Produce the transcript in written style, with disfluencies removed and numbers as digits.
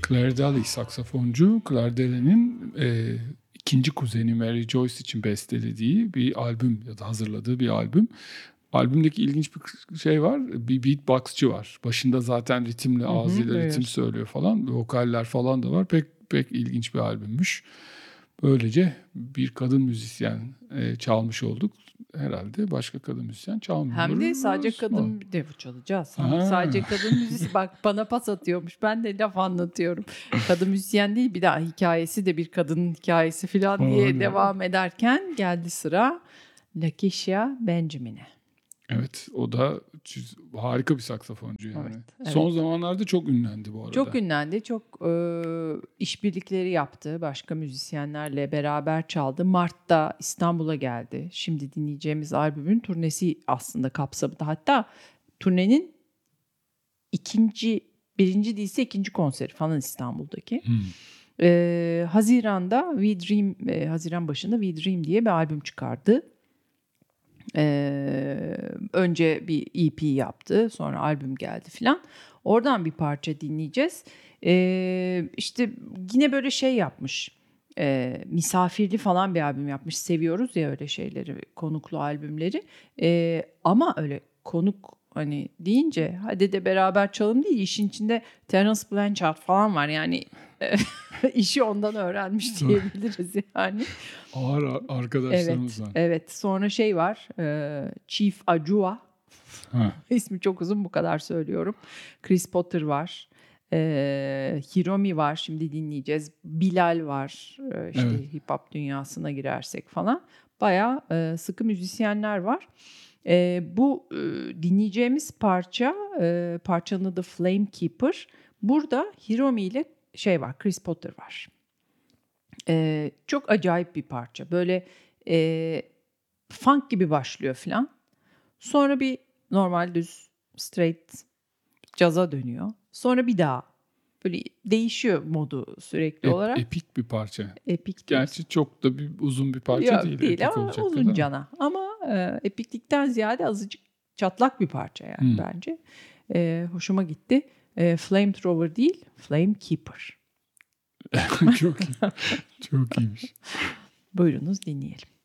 Claire Daly saksafoncu. Claire Daly'nin ikinci kuzeni Mary Joyce için bestelediği bir albüm ya da hazırladığı bir albüm. Albümdeki ilginç bir şey var. Bir beatboxçı var. Başında zaten ritimle ağzıyla ritim söylüyor falan. Vokaller falan da var. Pek ilginç bir albümmüş. Böylece bir kadın müzisyen çalmış olduk. Herhalde başka kadın müzisyen çalmıyoruz. Hem de sadece kadın de çalacağız. Sadece kadın müzisyen. Bak bana pas atıyormuş. Ben de laf anlatıyorum. Kadın müzisyen değil, bir daha hikayesi de bir kadının hikayesi falan diye devam ederken geldi sıra Lakecia Benjamin'e. Evet, o da harika bir saksafoncu yani. Evet. Son zamanlarda çok ünlendi bu arada. Çok ünlendi. Çok işbirlikleri yaptı. Başka müzisyenlerle beraber çaldı. Mart'ta İstanbul'a geldi. Şimdi dinleyeceğimiz albümün turnesi aslında kapsamında. Hatta turnenin birinci değilse ikinci konseri falan İstanbul'daki. Haziran'da Haziran başında We Dream diye bir albüm çıkardı. Önce bir EP yaptı, sonra albüm geldi filan. Oradan bir parça dinleyeceğiz. İşte yine böyle şey yapmış, misafirli falan bir albüm yapmış. Seviyoruz ya öyle şeyleri, konuklu albümleri. Ama öyle konuk hani deyince hadi de beraber çalalım değil. İşin içinde Terence Blanchard falan var yani. İşi ondan öğrenmiş diyebiliriz yani. Ağır arkadaşlarımız var. Evet. Sonra şey var. Chief Ajua. İsmi çok uzun, bu kadar söylüyorum. Chris Potter var. Hiromi var. Şimdi dinleyeceğiz. Bilal var. İşte hip hop dünyasına girersek falan. Bayağı sıkı müzisyenler var. Bu dinleyeceğimiz parçanın adı Flame Keeper. Burada Hiromi ile var, Chris Potter var. Çok acayip bir parça. Böyle funk gibi başlıyor falan. Sonra bir normal düz straight caza dönüyor. Sonra bir daha böyle değişiyor modu sürekli olarak. Epik bir parça. Epik Gerçi çok da uzun bir parça değil ama uzun cana. Ama epiklikten ziyade azıcık çatlak bir parça yani bence. Hoşuma gitti. Flamethrower değil, Flame Keeper. Çok iyi. Çok iyiymiş. Buyurunuz dinleyelim.